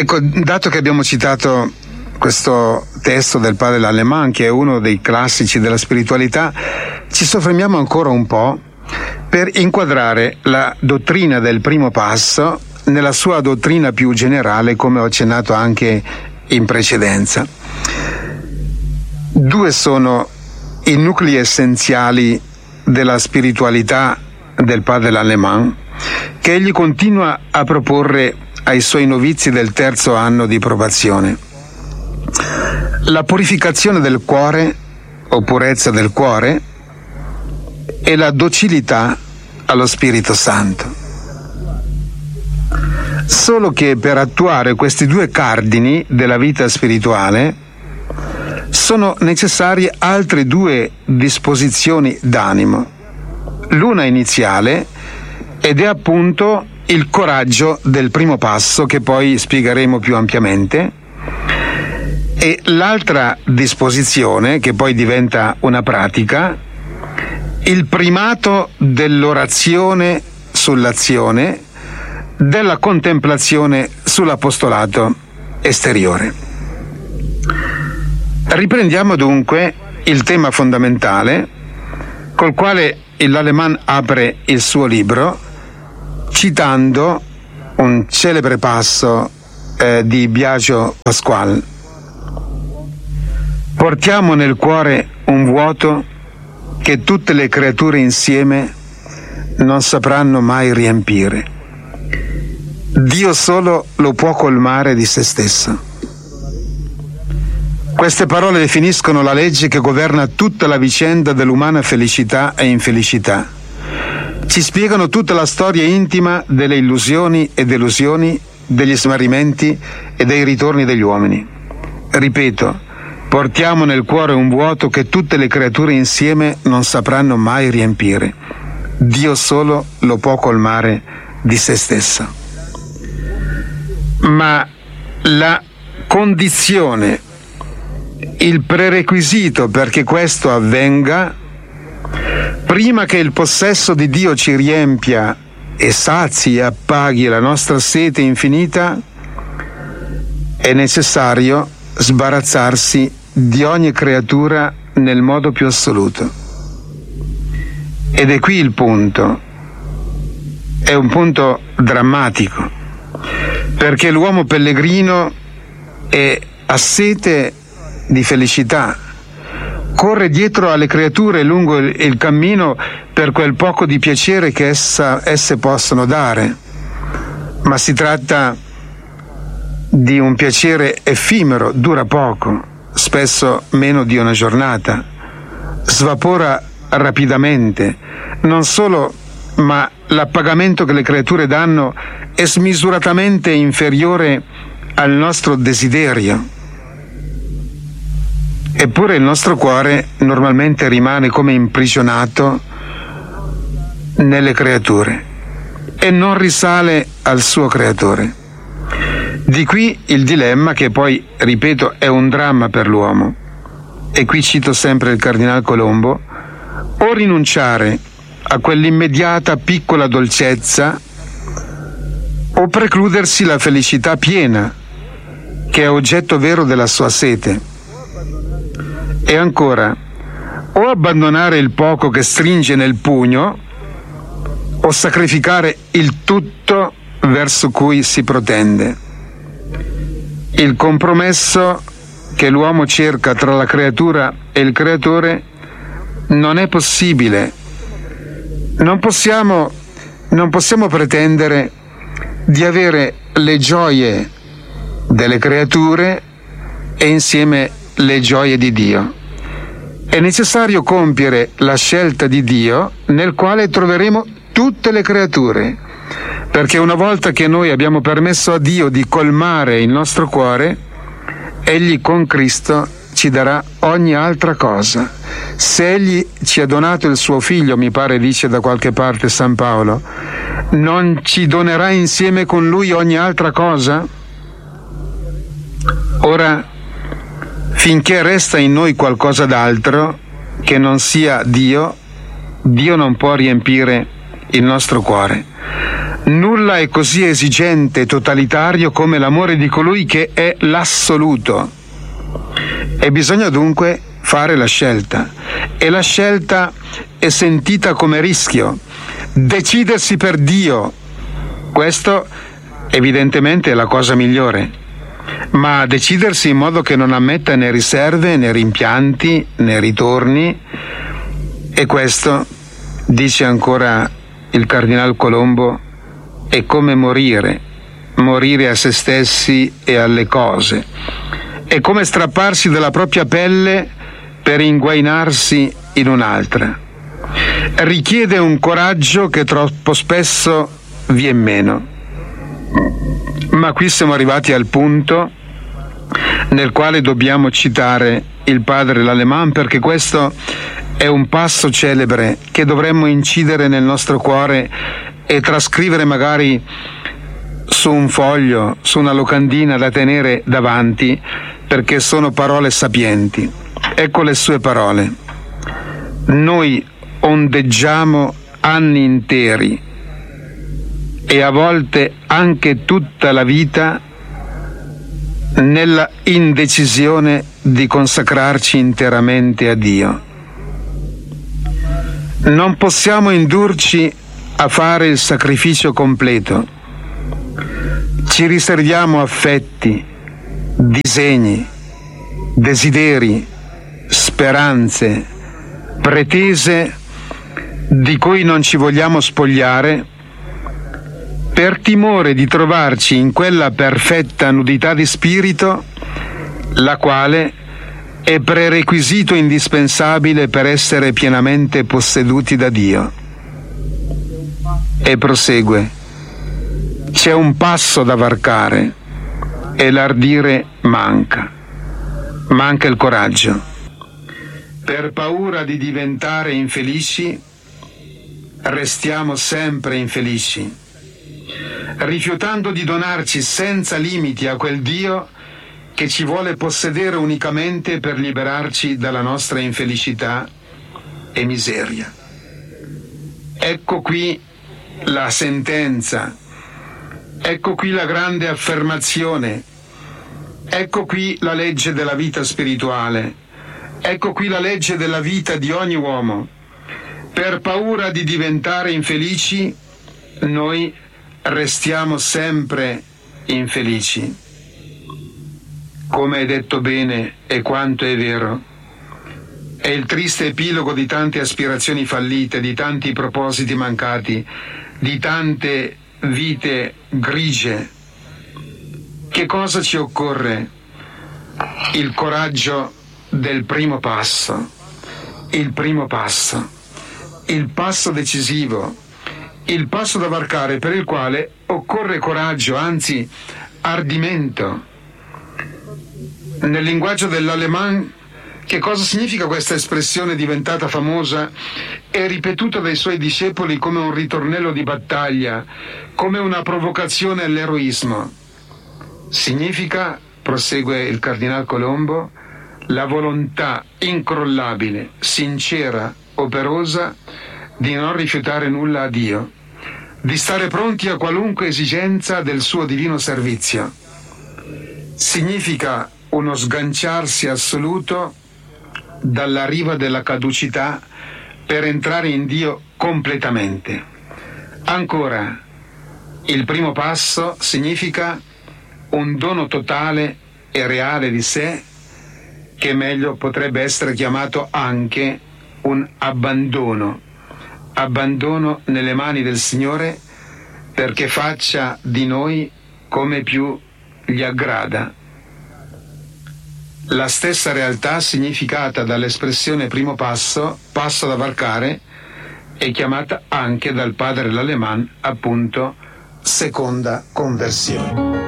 Ecco, dato che abbiamo citato questo testo del padre Lallemand, che è uno dei classici della spiritualità, ci soffermiamo ancora un po' per inquadrare la dottrina del primo passo nella sua dottrina più generale, come ho accennato anche in precedenza. Due sono i nuclei essenziali della spiritualità del padre Lallemand, che egli continua a proporre ai suoi novizi del terzo anno di probazione: la purificazione del cuore o purezza del cuore e la docilità allo Spirito Santo. Solo che per attuare questi due cardini della vita spirituale sono necessarie altre due disposizioni d'animo. L'una iniziale, ed è appunto il coraggio del primo passo, che poi spiegheremo più ampiamente, e l'altra disposizione, che poi diventa una pratica, il primato dell'orazione sull'azione, della contemplazione sull'apostolato esteriore. Riprendiamo dunque il tema fondamentale col quale il Lallemand apre il suo libro, citando un celebre passo di Biagio Pasquale: portiamo nel cuore un vuoto che tutte le creature insieme non sapranno mai riempire. Dio solo lo può colmare di se stesso. Queste parole definiscono la legge che governa tutta la vicenda dell'umana felicità e infelicità. Ci spiegano tutta la storia intima delle illusioni e delusioni, degli smarrimenti e dei ritorni degli uomini. Ripeto, portiamo nel cuore un vuoto che tutte le creature insieme non sapranno mai riempire. Dio solo lo può colmare di se stesso. Ma la condizione, il prerequisito perché questo avvenga, prima che il possesso di Dio ci riempia e sazi e appaghi la nostra sete infinita, è necessario sbarazzarsi di ogni creatura nel modo più assoluto. Ed è qui il punto. È un punto drammatico, perché l'uomo pellegrino ha sete di felicità, corre dietro alle creature lungo il cammino per quel poco di piacere che esse possono dare, ma si tratta di un piacere effimero, dura poco, spesso meno di una giornata, svapora rapidamente. Non solo, ma l'appagamento che le creature danno è smisuratamente inferiore al nostro desiderio. Eppure il nostro cuore normalmente rimane come imprigionato nelle creature e non risale al suo creatore. Di qui il dilemma, che poi, ripeto, è un dramma per l'uomo. E qui cito sempre il Cardinal Colombo: o rinunciare a quell'immediata piccola dolcezza, o precludersi la felicità piena, che è oggetto vero della sua sete. E ancora, o abbandonare il poco che stringe nel pugno, o sacrificare il tutto verso cui si protende. Il compromesso che l'uomo cerca tra la creatura e il creatore non è possibile. Non possiamo pretendere di avere le gioie delle creature e insieme le gioie di Dio. È necessario compiere la scelta di Dio, nel quale troveremo tutte le creature, perché una volta che noi abbiamo permesso a Dio di colmare il nostro cuore, Egli con Cristo ci darà ogni altra cosa. Se Egli ci ha donato il suo Figlio, mi pare dice da qualche parte San Paolo, non ci donerà insieme con Lui ogni altra cosa? Ora, finché resta in noi qualcosa d'altro che non sia Dio, Dio non può riempire il nostro cuore. Nulla è così esigente e totalitario come l'amore di colui che è l'assoluto. E bisogna dunque fare la scelta. E la scelta è sentita come rischio. Decidersi per Dio. Questo evidentemente è la cosa migliore. Ma decidersi in modo che non ammetta né riserve, né rimpianti, né ritorni. E questo, dice ancora il Cardinal Colombo, è come morire a se stessi e alle cose. È come strapparsi dalla propria pelle per inguainarsi in un'altra. Richiede un coraggio che troppo spesso vien meno. Ma qui siamo arrivati al punto nel quale dobbiamo citare il padre Lallemand, perché questo è un passo celebre che dovremmo incidere nel nostro cuore e trascrivere magari su un foglio, su una locandina da tenere davanti, perché sono parole sapienti. Ecco le sue parole. Noi ondeggiamo anni interi e a volte anche tutta la vita nella indecisione di consacrarci interamente a Dio. Non possiamo indurci a fare il sacrificio completo. Ci riserviamo affetti, disegni, desideri, speranze, pretese di cui non ci vogliamo spogliare per timore di trovarci in quella perfetta nudità di spirito, la quale è prerequisito indispensabile per essere pienamente posseduti da Dio. E prosegue: c'è un passo da varcare e l'ardire manca il coraggio. Per paura di diventare infelici, restiamo sempre infelici, rifiutando di donarci senza limiti a quel Dio che ci vuole possedere unicamente per liberarci dalla nostra infelicità e miseria. Ecco qui la sentenza, ecco qui la grande affermazione, ecco qui la legge della vita spirituale, ecco qui la legge della vita di ogni uomo. Per paura di diventare infelici, noi restiamo sempre infelici. Come hai detto bene e quanto è vero, è il triste epilogo di tante aspirazioni fallite, di tanti propositi mancati, di tante vite grigie. Che cosa ci occorre? Il coraggio del primo passo, il passo decisivo, il passo da varcare, per il quale occorre coraggio, anzi ardimento. Nel linguaggio dell'Allemand, che cosa significa questa espressione diventata famosa e ripetuta dai suoi discepoli come un ritornello di battaglia, come una provocazione all'eroismo? Significa, prosegue il Cardinal Colombo, la volontà incrollabile, sincera, operosa di non rifiutare nulla a Dio, di stare pronti a qualunque esigenza del suo divino servizio. Significa uno sganciarsi assoluto dalla riva della caducità per entrare in Dio completamente. Ancora, il primo passo significa un dono totale e reale di sé, che meglio potrebbe essere chiamato anche un abbandono nelle mani del Signore, perché faccia di noi come più gli aggrada. La stessa realtà significata dall'espressione primo passo, passo da varcare, è chiamata anche dal padre Lallemand appunto seconda conversione.